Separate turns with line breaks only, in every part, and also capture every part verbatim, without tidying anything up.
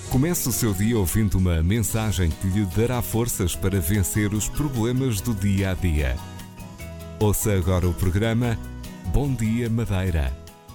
Comece o seu dia ouvindo uma mensagem que lhe dará forças para vencer os problemas do dia a dia. Ouça agora o programa Bom Dia Madeira.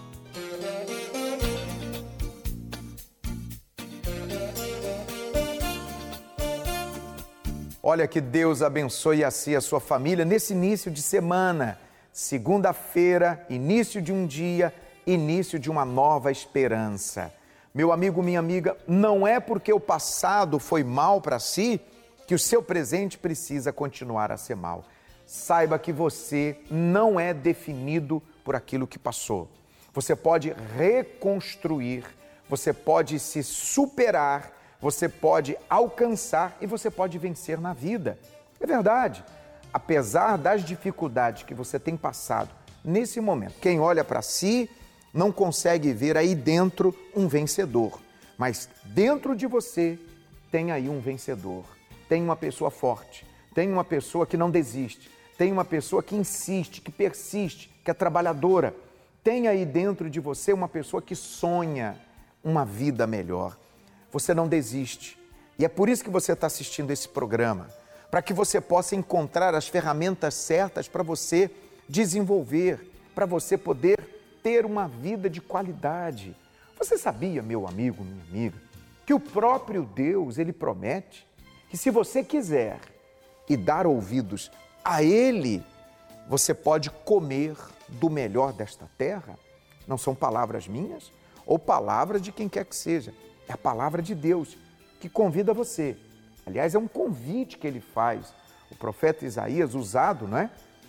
Olha, que Deus abençoe a si e a sua família nesse início de semana. Segunda-feira, início de um dia, início de uma nova esperança. Meu amigo, minha amiga, não é porque o passado foi mal para si que o seu presente precisa continuar a ser mal. Saiba que você não é definido por aquilo que passou. Você pode reconstruir, você pode se superar, você pode alcançar e você pode vencer na vida. É verdade. Apesar das dificuldades que você tem passado nesse momento, quem olha para si não consegue ver aí dentro um vencedor. Mas dentro de você tem aí um vencedor. Tem uma pessoa forte, tem uma pessoa que não desiste, tem uma pessoa que insiste, que persiste, que é trabalhadora. Tem aí dentro de você uma pessoa que sonha uma vida melhor. Você não desiste. E é por isso que você está assistindo esse programa, para que você possa encontrar as ferramentas certas para você desenvolver, para você poder ter uma vida de qualidade. Você sabia, meu amigo, minha amiga, que o próprio Deus, Ele promete que se você quiser e dar ouvidos a Ele, você pode comer do melhor desta terra? Não são palavras minhas ou palavras de quem quer que seja. É a palavra de Deus que convida você. Aliás, é um convite que Ele faz. O profeta Isaías, usado, não é,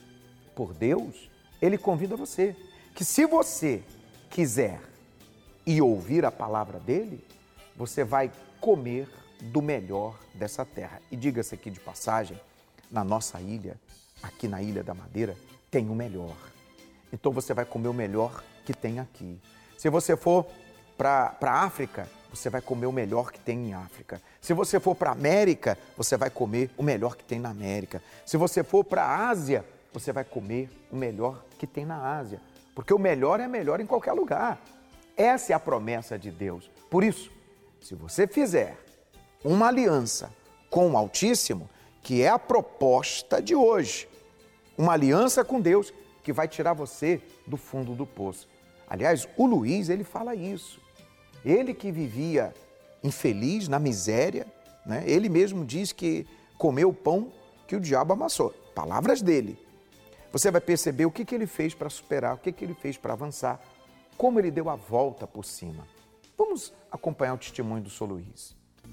por Deus, ele convida você. Que se você quiser e ouvir a palavra dele, você vai comer do melhor dessa terra. E diga-se aqui de passagem, na nossa ilha, aqui na Ilha da Madeira, tem o melhor. Então você vai comer o melhor que tem aqui. Se você for para a África, você vai comer o melhor que tem em África. Se você for para a América, você vai comer o melhor que tem na América. Se você for para a Ásia, você vai comer o melhor que tem na Ásia. Porque o melhor é melhor em qualquer lugar. Essa é a promessa de Deus. Por isso, se você fizer uma aliança com o Altíssimo, que é a proposta de hoje, uma aliança com Deus que vai tirar você do fundo do poço. Aliás, o Luiz, ele fala isso. Ele que vivia infeliz, na miséria, né? Ele mesmo diz que comeu o pão que o diabo amassou. Palavras dele. Você vai perceber o que, que ele fez para superar, o que, que ele fez para avançar, como ele deu a volta por cima. Vamos acompanhar o testemunho do senhor Luiz.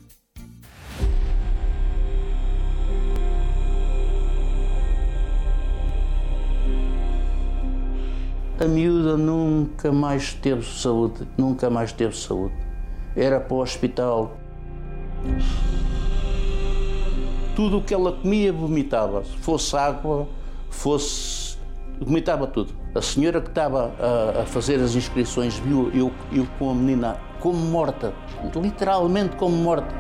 A miúda nunca mais teve saúde, nunca mais teve saúde. Era para o hospital. Tudo o que ela comia, vomitava. Se fosse água, fosse... vomitava tudo. A senhora que estava a, a fazer as inscrições viu eu, eu com a menina como morta, literalmente como morta.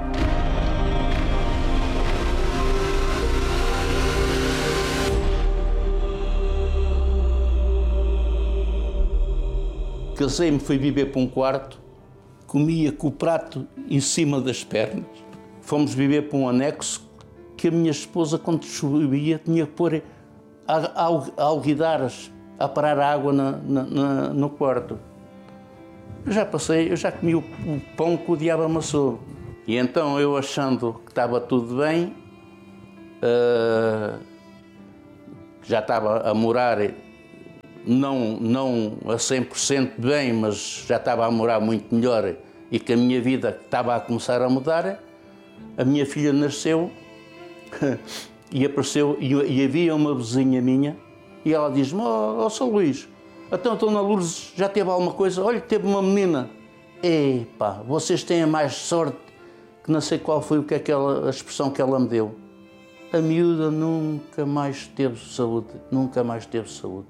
Casei-me, fui viver para um quarto, comia com o prato em cima das pernas. Fomos viver para um anexo que a minha esposa, quando chovia, tinha que pôr alguidares a parar a água na, na, na, no quarto. Eu já passei, eu já comi o, o pão que o diabo amassou. E então eu, achando que estava tudo bem, uh, já estava a morar, não, não a cem por cento bem, mas já estava a morar muito melhor e que a minha vida estava a começar a mudar, a minha filha nasceu e apareceu, e, e havia uma vizinha minha, e ela diz-me: ó, oh, São Luís, então a Dona Lourdes já teve alguma coisa? Olha, teve uma menina. Epá, vocês têm mais sorte, que não sei qual foi o que é aquela, a expressão que ela me deu. A miúda nunca mais teve saúde, nunca mais teve saúde.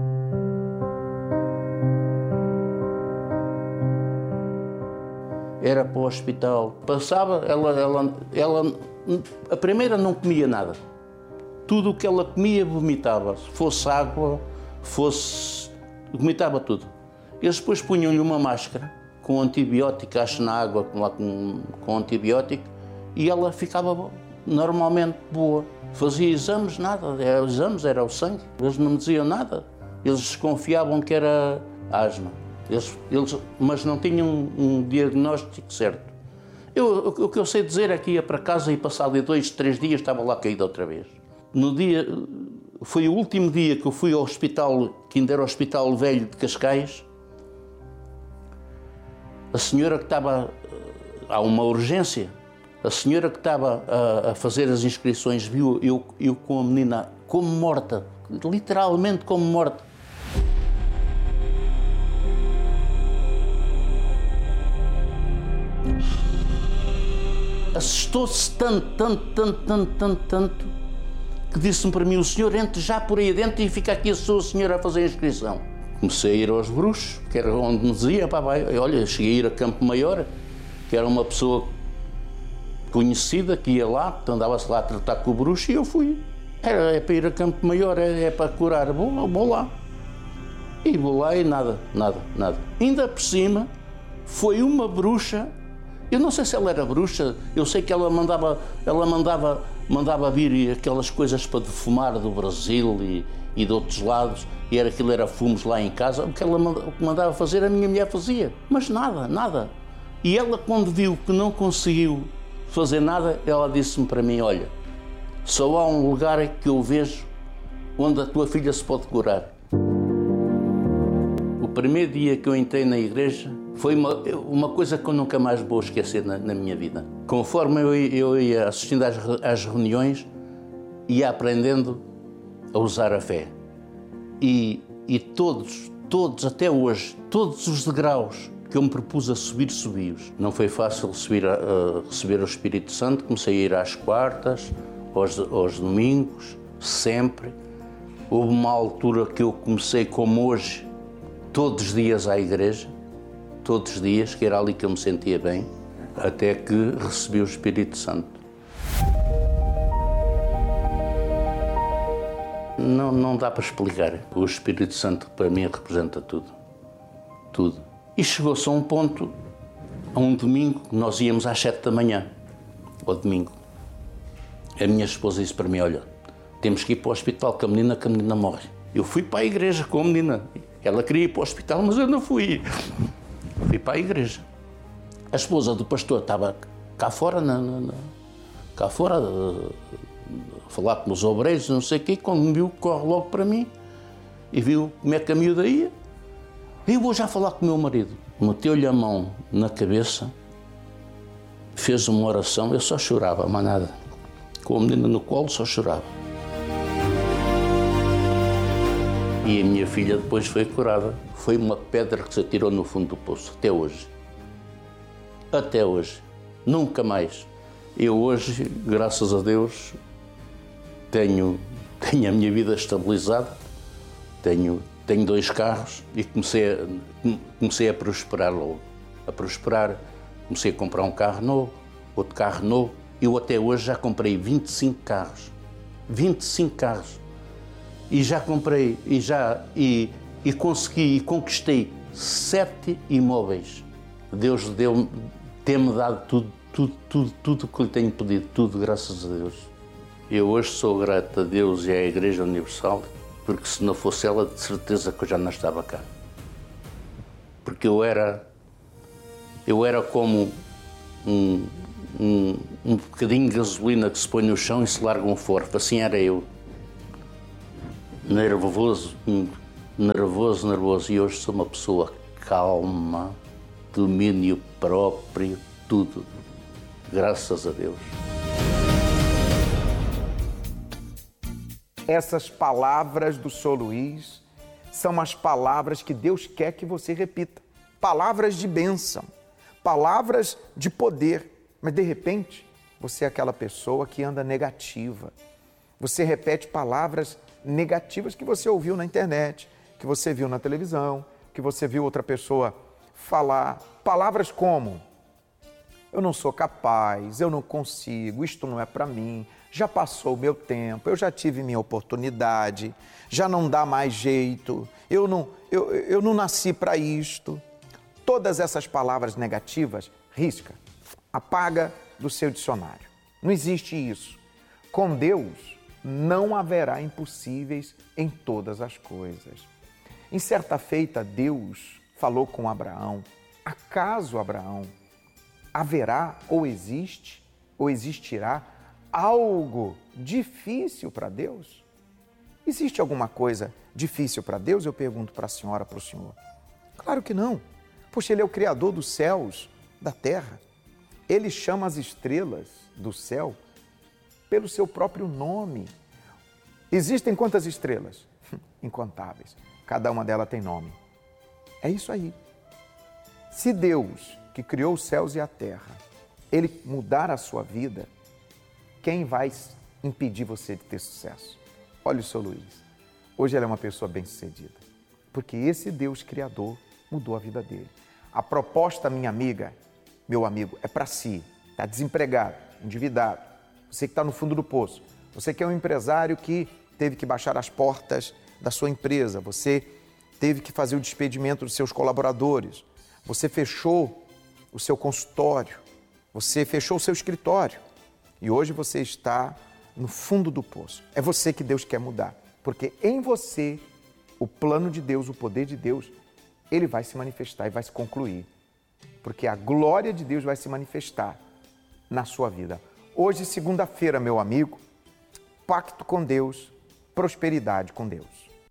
Era para o hospital. Passava, ela, ela, ela, a primeira não comia nada. Tudo o que ela comia, vomitava. Se fosse água, fosse... vomitava tudo. Eles depois punham-lhe uma máscara com antibiótico, acho na água lá com, com antibiótico, e ela ficava normalmente boa. Fazia exames, nada, era, exames era o sangue, eles não me diziam nada, eles desconfiavam que era asma, eles, eles, mas não tinham um, um diagnóstico certo. Eu, o que eu sei dizer é que ia para casa e passado dois, três dias estava lá caído outra vez. No dia, foi o último dia que eu fui ao hospital, que ainda era o Hospital Velho de Cascais. A senhora que estava, há uma urgência, a senhora que estava a, a fazer as inscrições viu eu, eu com a menina como morta, literalmente como morta. Assustou-se tanto, tanto, tanto, tanto, tanto, tanto, que disse-me para mim: o senhor entre já por aí dentro e fica aqui a sua senhora a fazer a inscrição. Comecei a ir aos bruxos, que era onde me dizia, pá, vai. Olha, cheguei a ir a Campo Maior, que era uma pessoa conhecida que ia lá, andava-se lá a tratar com o bruxo, e eu fui. Era, é para ir a Campo Maior, é, é para curar, vou, vou lá. E vou lá e nada, nada, nada. Ainda por cima, foi uma bruxa. Eu não sei se ela era bruxa, eu sei que ela mandava, ela mandava, mandava vir aquelas coisas para defumar do Brasil e, e de outros lados, e era, aquilo era fumos lá em casa. O que ela mandava fazer, a minha mulher fazia, mas nada, nada. E ela, quando viu que não conseguiu fazer nada, ela disse-me para mim: olha, só há um lugar que eu vejo onde a tua filha se pode curar. O primeiro dia que eu entrei na igreja, foi uma, uma coisa que eu nunca mais vou esquecer na, na minha vida. Conforme eu, eu ia assistindo às, às reuniões, ia aprendendo a usar a fé. E, e todos, todos, até hoje, todos os degraus que eu me propus a subir, subi-os. Não foi fácil subir a, a receber o Espírito Santo. Comecei a ir às quartas, aos, aos domingos, sempre. Houve uma altura que eu comecei, como hoje, todos os dias à igreja. Todos os dias, que era ali que eu me sentia bem, até que recebi o Espírito Santo. Não, não dá para explicar. O Espírito Santo, para mim, representa tudo. Tudo. E chegou-se a um ponto, a um domingo, nós íamos às sete da manhã, ao domingo. A minha esposa disse para mim: olha, temos que ir para o hospital, que a menina, que a menina morre. Eu fui para a igreja com a menina. Ela queria ir para o hospital, mas eu não fui. Fui para a igreja. A esposa do pastor estava cá fora, na, na, na, cá fora, a falar com os obreiros, não sei o quê, e quando me viu, corre logo para mim e viu como é que a miúda ia. Eu vou já falar com o meu marido. Meteu-lhe a mão na cabeça, fez uma oração, eu só chorava, mas nada. Com a menina no colo, só chorava. E a minha filha depois foi curada. Foi uma pedra que se atirou no fundo do poço, até hoje. Até hoje. Nunca mais. Eu hoje, graças a Deus, tenho, tenho a minha vida estabilizada, tenho, tenho dois carros e comecei a, comecei a prosperar logo. A prosperar, comecei a comprar um carro novo, outro carro novo. Eu até hoje já comprei vinte e cinco carros. vinte e cinco carros. E já comprei, e já, e, e consegui, e conquistei sete imóveis. Deus deu, tem-me dado tudo, tudo, tudo, tudo que lhe tenho pedido, tudo, graças a Deus. Eu hoje sou grato a Deus e à Igreja Universal, porque se não fosse ela, de certeza que eu já não estava cá. Porque eu era, eu era como um, um, um bocadinho de gasolina que se põe no chão e se larga um forfo, assim era eu. Nervoso, nervoso, nervoso. E hoje sou uma pessoa calma, domínio próprio, tudo. Graças a Deus.
Essas palavras do senhor Luiz são as palavras que Deus quer que você repita. Palavras de bênção, palavras de poder. Mas, de repente, você é aquela pessoa que anda negativa. Você repete palavras negativas que você ouviu na internet, que você viu na televisão, que você viu outra pessoa falar. Palavras como: eu não sou capaz, eu não consigo, isto não é para mim, já passou o meu tempo, eu já tive minha oportunidade, já não dá mais jeito, eu não, eu, eu não nasci para isto. todas essas palavras negativas, risca, apaga do seu dicionário. Não existe isso. Com Deus não haverá impossíveis em todas as coisas. Em certa feita, Deus falou com Abraão: acaso, Abraão, haverá ou existe ou existirá algo difícil para Deus? Existe alguma coisa difícil para Deus? Eu pergunto para a senhora, para o senhor. Claro que não. Poxa, Ele é o Criador dos céus, da terra. Ele chama as estrelas do céu pelo seu próprio nome. Existem quantas estrelas? Incontáveis. Cada uma delas tem nome. É isso aí. Se Deus, que criou os céus e a terra, Ele mudar a sua vida, quem vai impedir você de ter sucesso? Olha o seu Luiz. Hoje ele é uma pessoa bem-sucedida, porque esse Deus Criador mudou a vida dele. A proposta, minha amiga, meu amigo, é para si. Está desempregado, endividado, você que está no fundo do poço, você que é um empresário que teve que baixar as portas da sua empresa, você teve que fazer o despedimento dos seus colaboradores, você fechou o seu consultório, você fechou o seu escritório e hoje você está no fundo do poço. É você que Deus quer mudar, porque em você o plano de Deus, o poder de Deus, ele vai se manifestar e vai se concluir, porque a glória de Deus vai se manifestar na sua vida. Hoje, segunda-feira, meu amigo, pacto com Deus, prosperidade com Deus.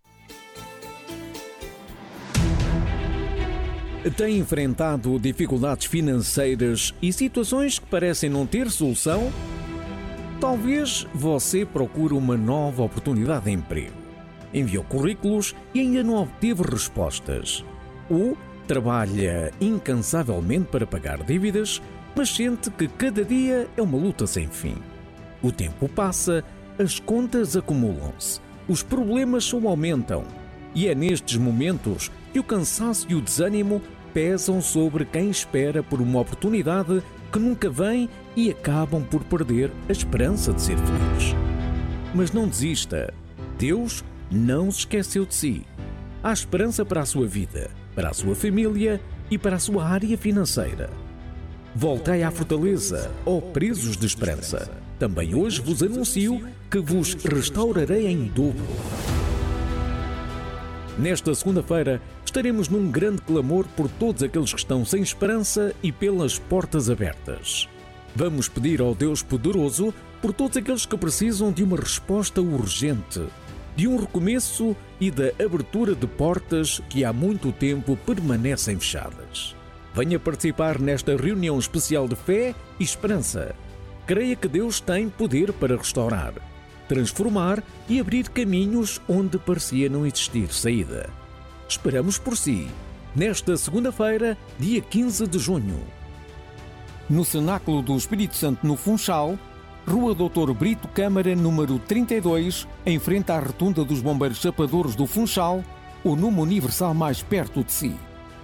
Tem enfrentado dificuldades financeiras e situações que parecem não ter solução? Talvez você procure uma nova oportunidade de emprego. Enviou currículos e ainda não obteve respostas. Ou trabalha incansavelmente para pagar dívidas, mas sente que cada dia é uma luta sem fim. O tempo passa, as contas acumulam-se, os problemas só aumentam. E é nestes momentos que o cansaço e o desânimo pesam sobre quem espera por uma oportunidade que nunca vem e acabam por perder a esperança de ser feliz. Mas não desista. Deus não se esqueceu de si. Há esperança para a sua vida, para a sua família e para a sua área financeira. Voltai à fortaleza, ó presos de esperança. Também hoje vos anuncio que vos restaurarei em dobro. Nesta segunda-feira, estaremos num grande clamor por todos aqueles que estão sem esperança e pelas portas abertas. Vamos pedir ao Deus poderoso por todos aqueles que precisam de uma resposta urgente, de um recomeço e da abertura de portas que há muito tempo permanecem fechadas. Venha participar nesta reunião especial de fé e esperança. Creia que Deus tem poder para restaurar, transformar e abrir caminhos onde parecia não existir saída. Esperamos por si, nesta segunda-feira, dia quinze de junho. No Cenáculo do Espírito Santo, no Funchal, Rua doutor Brito Câmara, número trinta e dois, em frente à Rotunda dos Bombeiros Chapadores do Funchal, o número universal mais perto de si.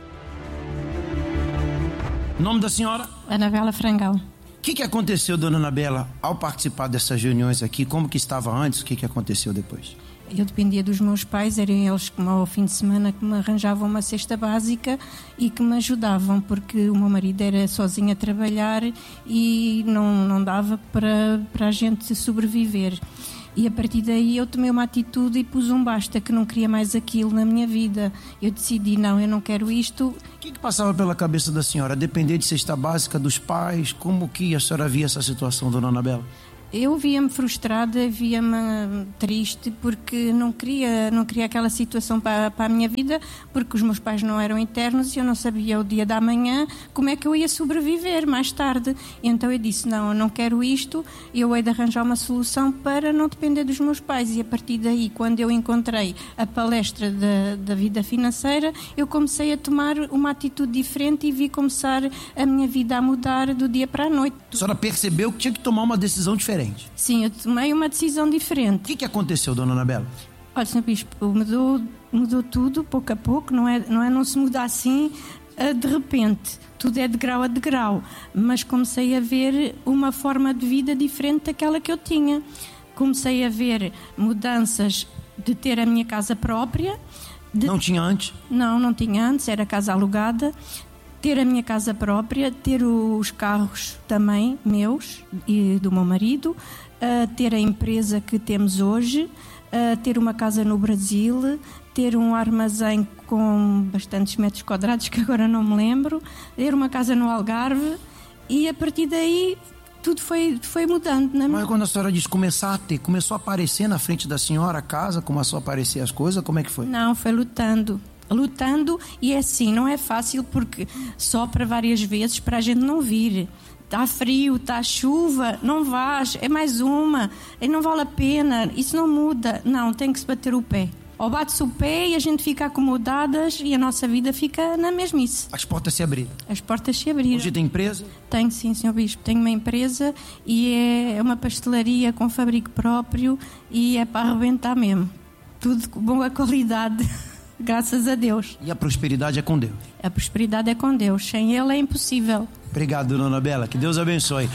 Nome da senhora?
Anabela Frangal.
O que, que aconteceu, dona Anabela, ao participar dessas reuniões aqui? Como que estava antes? O que, que aconteceu depois?
Eu dependia dos meus pais, eram eles que ao fim de semana que me arranjavam uma cesta básica e que me ajudavam, porque o meu marido era sozinho a trabalhar e não, não dava para, para a gente sobreviver. E a partir daí eu tomei uma atitude e pus um basta, que não queria mais aquilo na minha vida. Eu decidi, não, eu não quero isto.
O que, que passava pela cabeça da senhora? Depender de cesta básica dos pais? Como que a senhora via essa situação, dona Anabela?
Eu via-me frustrada, via-me triste, porque não queria, não queria aquela situação para, para a minha vida, porque os meus pais não eram eternos e eu não sabia o dia da manhã como é que eu ia sobreviver mais tarde. Então eu disse, não, eu não quero isto, eu hei de arranjar uma solução para não depender dos meus pais. E a partir daí, quando eu encontrei a palestra da, da vida financeira, eu comecei a tomar uma atitude diferente e vi começar a minha vida a mudar do dia para a noite.
A senhora percebeu que tinha que tomar uma decisão diferente?
Sim, eu tomei uma decisão diferente.
O que, que aconteceu, dona Anabela?
Olha, senhor Bispo, mudou, mudou tudo, pouco a pouco, não é, não é não se muda assim de repente, tudo é de grau a de grau, mas comecei a ver uma forma de vida diferente daquela que eu tinha. Comecei a ver mudanças de ter a minha casa própria. De...
Não tinha antes?
Não, não tinha antes, era casa alugada. ter a minha casa própria, ter os carros também meus e do meu marido, uh, ter a empresa que temos hoje, uh, ter uma casa no Brasil, ter um armazém com bastantes metros quadrados, que agora não me lembro, ter uma casa no Algarve, e a partir daí tudo foi, foi mudando. Né?
Mas quando a senhora diz começar a ter, começou a aparecer na frente da senhora a casa, começou a aparecer as coisas, como é que foi?
Não, foi lutando. Lutando, e é assim, não é fácil, porque sopra várias vezes para a gente não vir. Está frio, está chuva, não vais, é mais uma, e não vale a pena, isso não muda. Não, tem que se bater o pé. Ou bate-se o pé e a gente fica acomodadas e a nossa vida fica na mesmice.
As portas se abriram.
As portas se abriram.
Hoje tem empresa?
Tenho, sim, senhor Bispo. Tenho uma empresa e é uma pastelaria com fabrico próprio e é para arrebentar mesmo. Tudo com boa qualidade. Graças a Deus.
E a prosperidade é com Deus?
A prosperidade é com Deus. Sem Ele é impossível.
Obrigado, dona Anabela. Que Deus abençoe.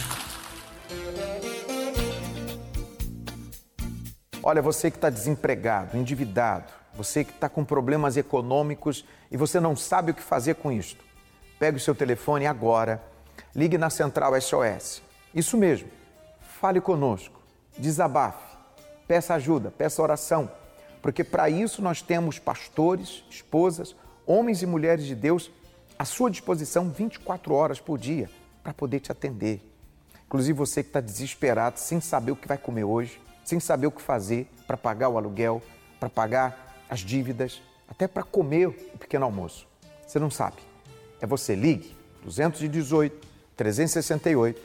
Olha, você que está desempregado, endividado, você que está com problemas econômicos e você não sabe o que fazer com isto. Pegue o seu telefone agora, ligue na Central S O S. Isso mesmo. Fale conosco. Desabafe. Peça ajuda, peça oração. Porque para isso nós temos pastores, esposas, homens e mulheres de Deus à sua disposição vinte e quatro horas por dia para poder te atender. Inclusive você que está desesperado, sem saber o que vai comer hoje, sem saber o que fazer para pagar o aluguel, para pagar as dívidas, até para comer o pequeno almoço. Você não sabe. É você, ligue dois um oito, três seis oito,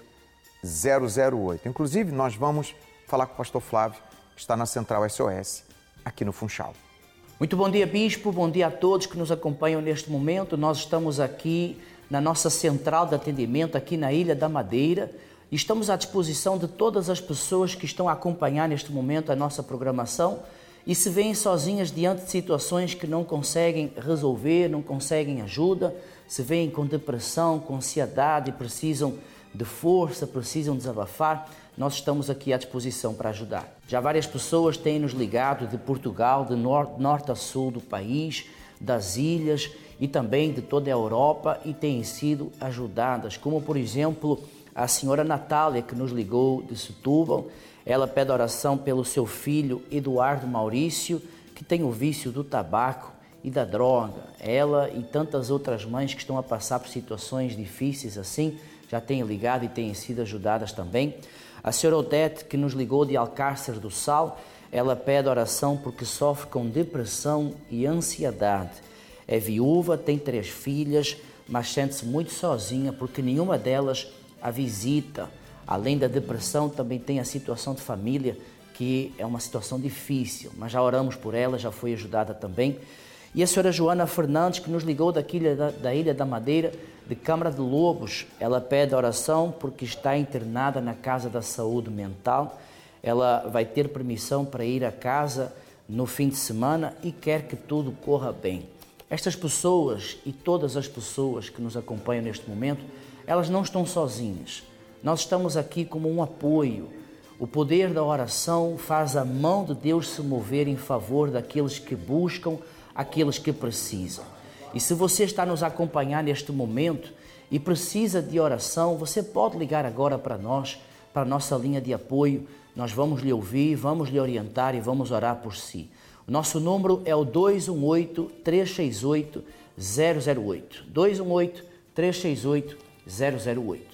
zero zero oito. Inclusive nós vamos falar com o pastor Flávio, que está na Central S O S, aqui no Funchal.
Muito bom dia, Bispo, bom dia a todos que nos acompanham neste momento. Nós estamos aqui na nossa central de atendimento, aqui na Ilha da Madeira, e estamos à disposição de todas as pessoas que estão a acompanhar neste momento a nossa programação e se veem sozinhas diante de situações que não conseguem resolver, não conseguem ajuda, se veem com depressão, com ansiedade, precisam de força, precisam desabafar. Nós estamos aqui à disposição para ajudar. Já várias pessoas têm nos ligado de Portugal, de norte, norte a sul do país, das ilhas e também de toda a Europa e têm sido ajudadas, como por exemplo a senhora Natália, que nos ligou de Setúbal. Ela pede oração pelo seu filho Eduardo Maurício, que tem o vício do tabaco e da droga. Ela e tantas outras mães que estão a passar por situações difíceis assim, já têm ligado e têm sido ajudadas também. A senhora Odete, que nos ligou de Alcácer do Sal, ela pede oração porque sofre com depressão e ansiedade. É viúva, tem três filhas, mas sente-se muito sozinha porque nenhuma delas a visita. Além da depressão, também tem a situação de família, que é uma situação difícil, mas já oramos por ela, já foi ajudada também. E a senhora Joana Fernandes, que nos ligou daqui da, da Ilha da Madeira, de Câmara de Lobos, ela pede oração porque está internada na Casa da Saúde Mental. Ela vai ter permissão para ir à casa no fim de semana e quer que tudo corra bem. Estas pessoas e todas as pessoas que nos acompanham neste momento, elas não estão sozinhas. Nós estamos aqui como um apoio. O poder da oração faz a mão de Deus se mover em favor daqueles que buscam, aqueles que precisam. E se você está nos acompanhar neste momento e precisa de oração, você pode ligar agora para nós, para a nossa linha de apoio. Nós vamos lhe ouvir, vamos lhe orientar e vamos orar por si. O nosso número é o dois um oito, três seis oito, zero zero oito. dois um oito, três seis oito, zero zero oito.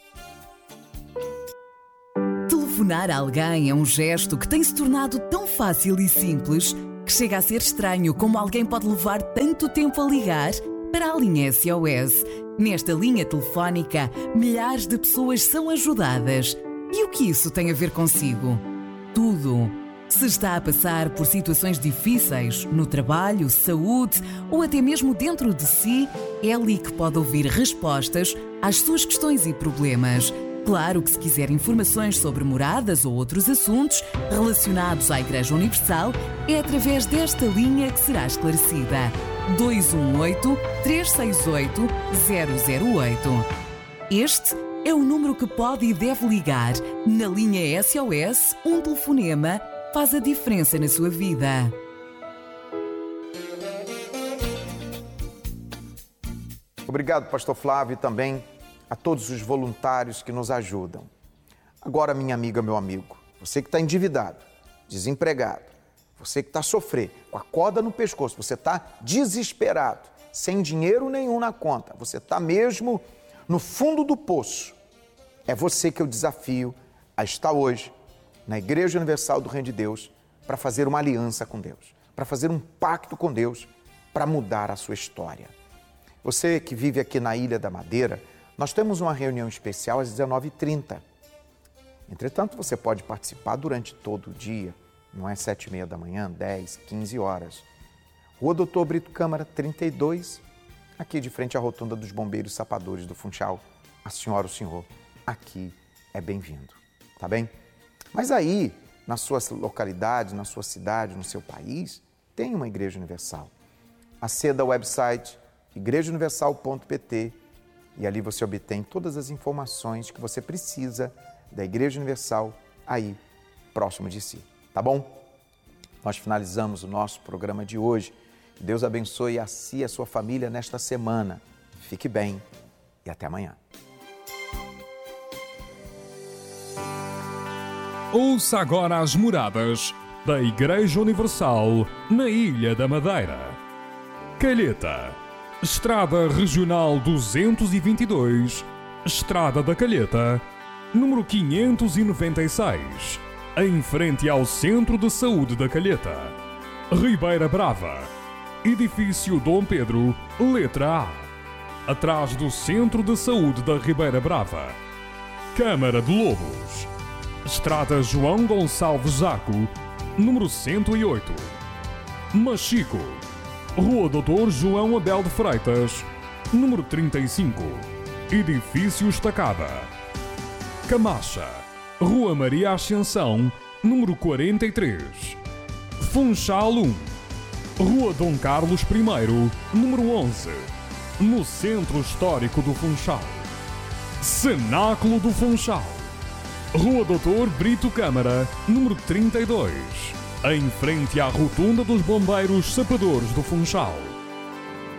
Telefonar a alguém é um gesto que tem se tornado tão fácil e simples que chega a ser estranho como alguém pode levar tanto tempo a ligar para a linha S O S. Nesta linha telefónica, milhares de pessoas são ajudadas. E o que isso tem a ver consigo? Tudo. Se está a passar por situações difíceis no trabalho, saúde ou até mesmo dentro de si, é ali que pode ouvir respostas às suas questões e problemas. Claro que se quiser informações sobre moradas ou outros assuntos relacionados à Igreja Universal, é através desta linha que será esclarecida. dois um oito, três seis oito, zero zero oito. Este é o número que pode e deve ligar. Na linha S O S, um telefonema faz a diferença na sua vida.
Obrigado, pastor Flávio, e também a todos os voluntários que nos ajudam. Agora, minha amiga, meu amigo, você que está endividado, desempregado, você que está sofrendo, com a corda no pescoço, você está desesperado, sem dinheiro nenhum na conta, você está mesmo no fundo do poço. É você que eu desafio a estar hoje na Igreja Universal do Reino de Deus para fazer uma aliança com Deus, para fazer um pacto com Deus, para mudar a sua história. Você que vive aqui na Ilha da Madeira, nós temos uma reunião especial às dezenove e trinta. Entretanto, você pode participar durante todo o dia, não é sete e meia da manhã, dez, quinze horas. Rua Doutor Brito Câmara, trinta e dois, aqui de frente à rotunda dos Bombeiros Sapadores do Funchal. A senhora, o senhor, aqui é bem-vindo, tá bem? Mas aí, na sua localidade, na sua cidade, no seu país, tem uma Igreja Universal. Aceda ao website igreja universal ponto p t e ali você obtém todas as informações que você precisa da Igreja Universal aí, próximo de si, tá bom? Nós finalizamos o nosso programa de hoje. Deus abençoe a si e a sua família nesta semana. Fique bem e até amanhã.
Ouça agora as moradas da Igreja Universal na Ilha da Madeira. Calheta, Estrada Regional duzentos e vinte e dois, Estrada da Calheta, número quinhentos e noventa e seis, em frente ao Centro de Saúde da Calheta. Ribeira Brava, Edifício Dom Pedro, letra A, atrás do Centro de Saúde da Ribeira Brava. Câmara de Lobos, Estrada João Gonçalves Zaco, número cento e oito. Machico, Rua Doutor João Abel de Freitas, número trinta e cinco, Edifício Estacada. Camacha, Rua Maria Ascensão, número quarenta e três. Funchal um, Rua Dom Carlos I, número onze, no Centro Histórico do Funchal. Cenáculo do Funchal, Rua Doutor Brito Câmara, número trinta e dois, em frente à Rotunda dos Bombeiros Sapadores do Funchal.